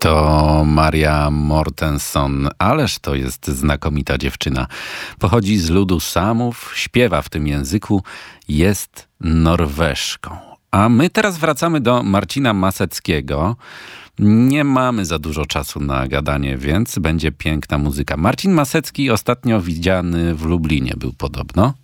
To Maria Mortenson, ależ to jest znakomita dziewczyna. Pochodzi z ludu Samów, śpiewa w tym języku, jest Norweżką. A my teraz wracamy do Marcina Maseckiego. Nie mamy za dużo czasu na gadanie, więc będzie piękna muzyka. Marcin Masecki ostatnio widziany w Lublinie był podobno.